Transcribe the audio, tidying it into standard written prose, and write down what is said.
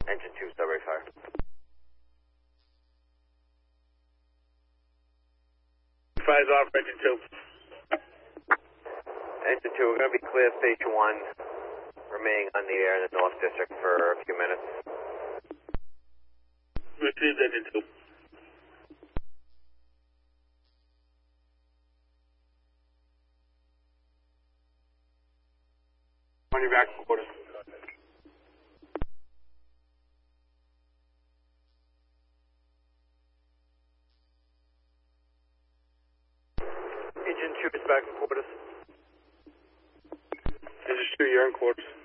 Engine 2, strawberry fire. Fire's off, engine 2. Engine 2, we're going to be clear station 1, remaining on the air in the North District for a few minutes. Received, engine 2. On your back quarters. Engine 2 is back in quarters. Engine 2, you're in quarters.